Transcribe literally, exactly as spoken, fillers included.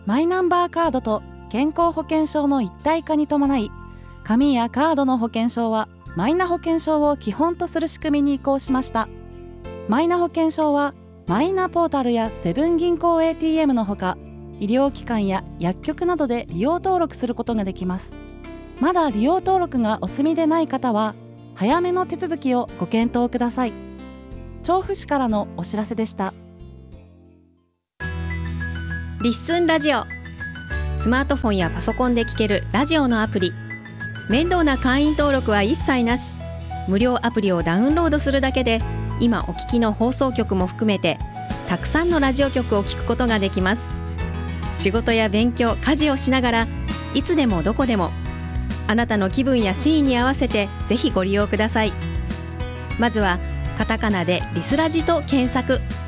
マイナンバーカードと健康保険証の一体化に伴い、紙やカードの保険証はマイナ保険証を基本とする仕組みに移行しました。マイナ保険証はマイナポータルやセブン銀行 エーティーエム のほか、医療機関や薬局などで利用登録することができます。まだ利用登録がお済みでない方は早めの手続きをご検討ください。調布市からのお知らせでした。 リッスンラジオ、スマートフォンやパソコンで聴けるラジオのアプリ。面倒な会員登録は一切なし。無料アプリをダウンロードするだけで、今お聞きの放送局も含めてたくさんのラジオ局を聞くことができます。仕事や勉強、家事をしながらいつでもどこでも、あなたの気分やシーンに合わせてぜひご利用ください。まずはカタカナでリスラジと検索。